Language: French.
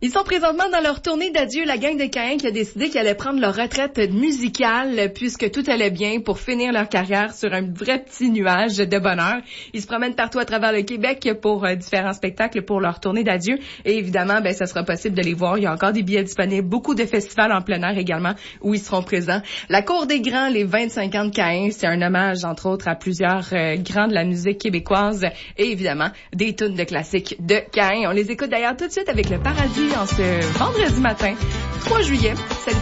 Ils sont présentement dans leur tournée d'adieu, la gang de Caen qui a décidé qu'ils allaient prendre leur retraite musicale puisque tout allait bien pour finir leur carrière sur un vrai petit nuage de bonheur. Ils se promènent partout à travers le Québec pour différents spectacles pour leur tournée d'adieu et évidemment, ça sera possible de les voir. Il y a encore des billets disponibles, beaucoup de festivals en plein air également où ils seront présents. La Cour des Grands, les 25 ans de Caen, c'est un hommage entre autres à plusieurs grands de la musique québécoise et évidemment des tunes de classiques de Caen. On les écoute d'ailleurs tout de suite avec Le Paradis en ce vendredi matin, 3 juillet. Salut.